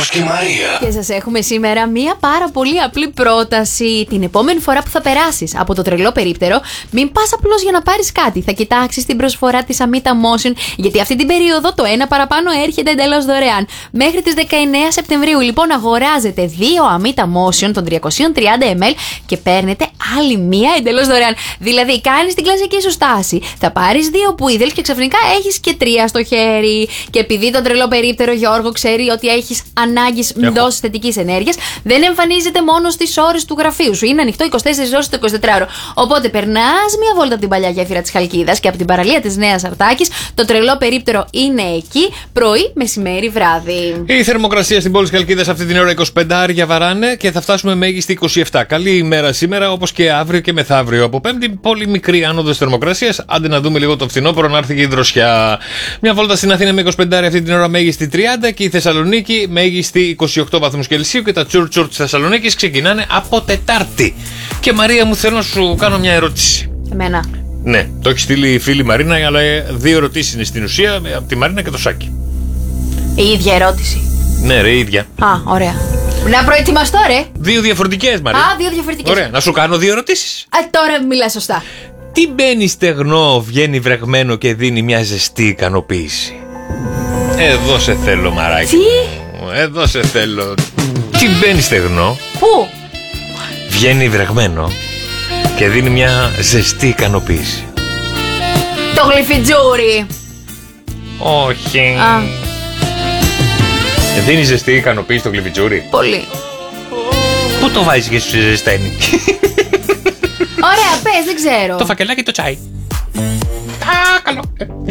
Γιώργος και Μαρία. Και σας έχουμε σήμερα μία πάρα πολύ απλή πρόταση. Την επόμενη φορά που θα περάσεις από το τρελό περίπτερο, μην πας απλώς για να πάρεις κάτι. Θα κοιτάξεις την προσφορά της Amita Motion, γιατί αυτή την περίοδο το ένα παραπάνω έρχεται εντελώς δωρεάν. Μέχρι τις 19 Σεπτεμβρίου, λοιπόν, αγοράζετε 2 Amita Motion των 330 ml και παίρνετε άλλη μία εντελώς δωρεάν. Δηλαδή, κάνεις την κλασική σου στάση. Θα πάρεις 2 πουίδελ και ξαφνικά έχεις και 3 στο χέρι. Και επειδή το τρελό περίπτερο, Γιώργο, ξέρει ότι έχεις ανάγκη δόσης θετικής ενέργειας, δεν εμφανίζεται μόνο στις ώρες του γραφείου σου. Είναι ανοιχτό 24 ώρες το 24ωρο. Οπότε περνάς μια βόλτα από την παλιά γέφυρα της Χαλκίδας και από την παραλία της Νέας Αρτάκης. Το τρελό περίπτερο είναι εκεί πρωί, μεσημέρι, βράδυ. Η θερμοκρασία στην πόλη της Χαλκίδας αυτή την ώρα 25 βαράνε και θα φτάσουμε μέγιστη 27. Καλή ημέρα σήμερα, όπως και αύριο και μεθαύριο. Από Πέμπτη, πολύ μικρή άνοδος θερμοκρασίας. Άντε να δούμε λίγο το φθινόπωρο να έρθει και η δροσιά. Μια βόλτα στην Αθήνα με 25 αυτή την ώρα μέγιστη 30 και η Θεσσαλονίκη μέγιστη 28 βαθμούς Κελσίου και τα τσουρτσουρ της Θεσσαλονίκης ξεκινάνε από Τετάρτη. Και Μαρία μου, θέλω να σου κάνω μια ερώτηση. Εμένα. Ναι, το έχει στείλει η φίλη Μαρίνα, αλλά 2 ερωτήσεις είναι στην ουσία από τη Μαρίνα και το Σάκη. Η ίδια ερώτηση. Ναι, ρε, ίδια. Α, ωραία. Να προετοιμαστώ, ρε. 2 διαφορετικές, Μαρία. Α, 2 διαφορετικές. Ωραία, να σου κάνω 2 ερωτήσεις. Τώρα μιλάς σωστά. Τι μπαίνει στεγνό, βγαίνει βρεγμένο και δίνει μια ζεστή ικανοποίηση? Εδώ σε θέλω, μαράκι. Τι? Εδώ σε θέλω. Τι μπαίνει στεγνό, Πού? βγαίνει βρεγμένο και δίνει μια ζεστή ικανοποίηση? Το γλυφιτζούρι. Όχι. Α, Δίνει ζεστή ικανοποίηση το γλυφιτζούρι? πολύ. Πού το βάζεις και σου ζεσταίνει? Ωραία, πες, δεν ξέρω. Το φακελάκι το τσάι. Καλό.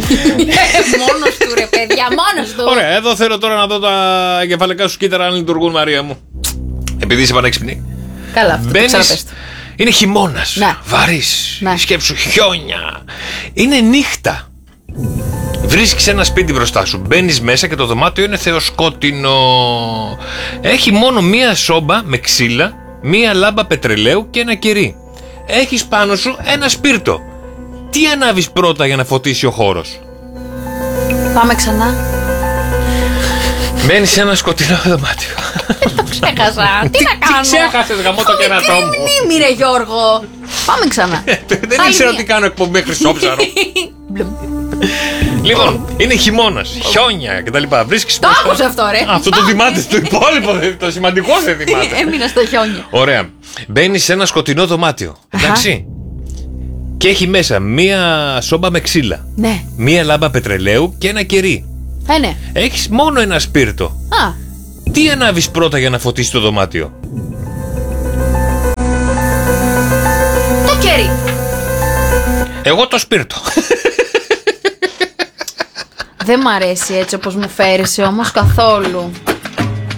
Μόνος του, ρε παιδιά, μόνος του. Ωραία, εδώ θέλω τώρα να δω τα εγκεφαλικά σου κύτταρα αν λειτουργούν, Μαρία μου. Επειδή είσαι πανέξυπνη. Καλά, αυτό το Μπαίνεις, ξαναπες το. είναι χειμώνας, Ναι. βαρύς, Ναι. σκέψου χιόνια. Είναι νύχτα. Βρίσκεις ένα σπίτι μπροστά σου, μπαίνεις μέσα και το δωμάτιο είναι θεοσκότεινο. Έχει μόνο μία σόμπα με ξύλα, μία λάμπα πετρελαίου και ένα κερί. Έχεις πάνω σου ένα σπίρτο. Τι ανάβεις πρώτα για να φωτίσει ο χώρος? Πάμε ξανά. Μένεις σε ένα σκοτεινό δωμάτιο. Το ξέχασα. Τι να κάνω. Τι ξέχασες, γαμώ το κερατό μου? Μνήμη, ρε Γιώργο. Πάμε ξανά. Δεν Άλλη ήξερα μία. τι κάνω εκπομπή χρυσόψαρο. Λοιπόν, είναι χειμώνας, χιόνια κτλ. Βρίσκεις Το άκουσε αυτό, ρε. Αυτό το θυμάται, το υπόλοιπο, το σημαντικό δεν θυμάται. Έμεινα στο χιόνια. Ωραία. Μπαίνεις σε ένα σκοτεινό δωμάτιο. Εντάξει. Και έχει μέσα μία σόμπα με ξύλα, Ναι. μία λάμπα πετρελαίου και ένα κερί. Ναι. Έχεις μόνο ένα σπίρτο. Α, Τι ανάβεις πρώτα για να φωτίσεις το δωμάτιο? το κέρι. Εγώ το σπίρτο. Δεν μ' αρέσει έτσι όπως μου φέρεσαι όμως καθόλου.